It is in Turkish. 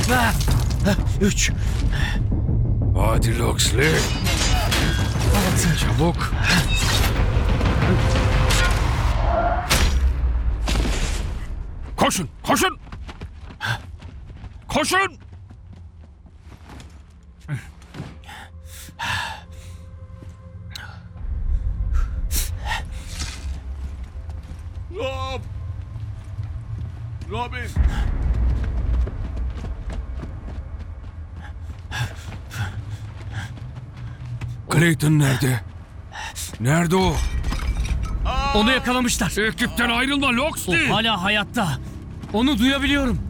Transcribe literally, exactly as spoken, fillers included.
Üç. Hadi Loxley. Altı. Çabuk. Koşun, koşun. Koşun. Rob! Robin! Clayton nerede? Nerede o? Onu yakalamışlar. Ekipten ayrılma O Loxley. hala hayatta. Onu duyabiliyorum.